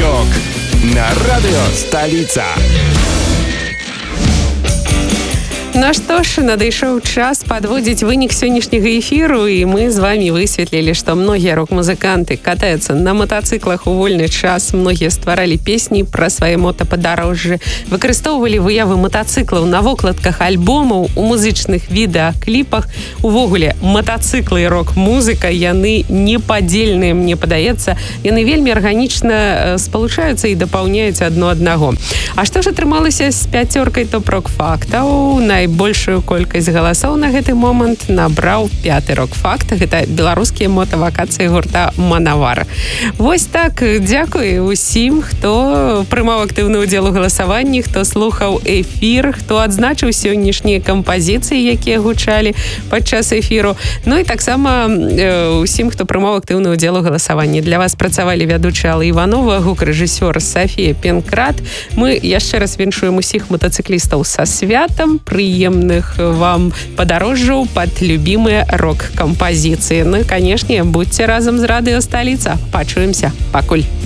Понедельник на радио «Столица». Ну што ж, надышоў час падводзіць вынік сённяшняга эфіру, і мы з вами высветлілі, што многія рок-музыканты катаюцца на матацыклах у вольны час, многія стваралі песні пра свае мотападарожжы, выкарыстоўвалі выявы матацыклаў на вокладках альбомаў, у музычных відэакліпах. Увогуле, матацыклы і рок-музыка, яны непадзельныя, мне падаецца, яны вельмі арганічна спалучаюцца і дапаўняюць адно аднаго. А што ж атрымалася з 5 топ-рок-фактаў? Найбольшую колькасць галасоў на гэты момант набраў 5 рок-факт. Гэта беларускія мотавакацыі гурта «Манавар». Вось так, дзякуй усім, хто прымаў актыўны ўдзел у галасаванні, хто слухаў эфір, хто адзначыў сённяшнія кампазіцыі, якія гучалі падчас эфіру. Ну і таксама усім, хто прымаў актыўны ўдзел у галасаванні. Для вас працавалі вядучая Алла Іванова, гук-рэжысёр Сафія Пенкрат. Мы яшчэ раз віншуем усіх мотацыклістаў са святам, прыемных вам падарожжаў пад любімыя рок-кампазіцыі. Ну і, канешне, будьце разам з радыё «Сталіца». Пачуемся. Пакуль.